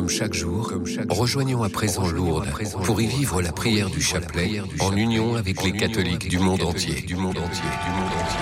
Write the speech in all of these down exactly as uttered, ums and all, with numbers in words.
Comme chaque jour, rejoignons à présent Lourdes pour y vivre la prière du chapelet en union avec les catholiques du monde entier. Du monde entier, du monde entier.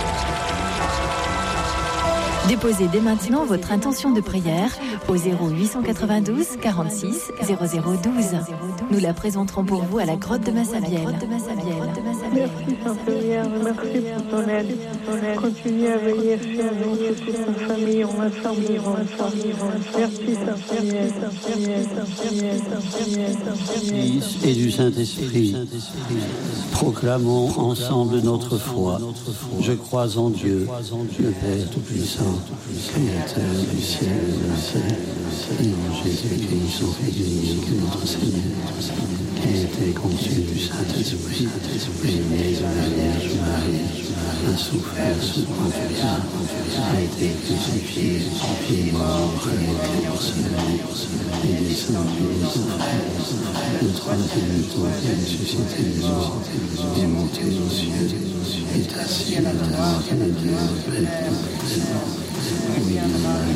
Déposez dès maintenant votre intention de prière au zéro huit cent quatre-vingt-douze quarante-six zéro zéro douze. Nous la présenterons pour vous à la grotte de Massabielle. Merci Sainte-Vierge, merci pour ton aide. Continue à veiller sur nous, sur toute sa famille, on va servir, on va servir. Merci Sainte-Vierge, Sainte-Vierge, Sainte-Vierge, Sainte-Vierge, Sainte-Vierge. Fils et du Saint-Esprit, proclamons ensemble notre foi. Je crois en Dieu, le Père Tout-Puissant, Créateur du ciel et de la terre, et en Jésus-Christ, son Fils unique, notre Seigneur, qui a été conçu du Saint-Esprit, et né de la Vierge Marie, a souffert sous Pontius, a été crucifié, et mort, et été enseveli, et descendu aux enfers. Le troisième jour, il est ressuscité des morts, est monté aux cieux, est assis à la droite de Dieu, le Père Tout-Puissant. Oui, il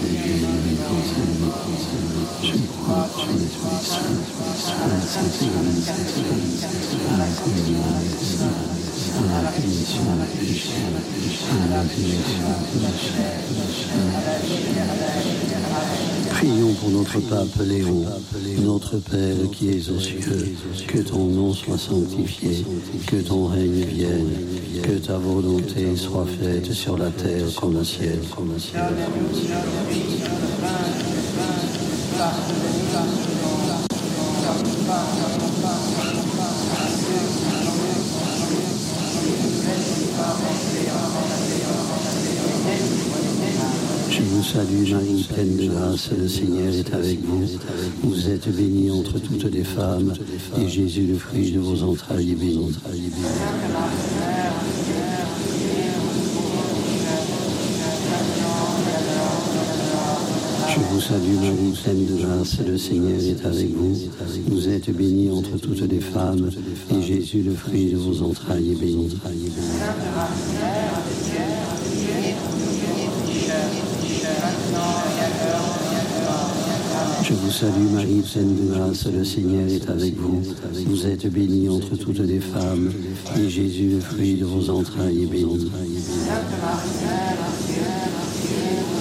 je crois que je suis saint, à la sainte à la communion des saints, à la rémission des péchés, à la résurrection de la chair. Prions pour notre pape Léon, notre Père qui es aux cieux, que ton nom soit sanctifié, que ton règne vienne, que ta volonté soit faite sur la terre comme au ciel. Comme au ciel. Je vous salue Marie, pleine de grâce, le Seigneur est avec vous. Vous êtes bénie entre toutes les femmes, et Jésus, le fruit de vos entrailles, est béni. Je vous salue Marie, pleine de grâce, le Seigneur est avec vous. Vous êtes bénie entre toutes les femmes, et Jésus, le fruit de vos entrailles, est béni. Je vous salue Marie, pleine de grâce, le Seigneur est avec vous. Vous êtes bénie entre toutes les femmes, et Jésus, le fruit de vos entrailles, est béni.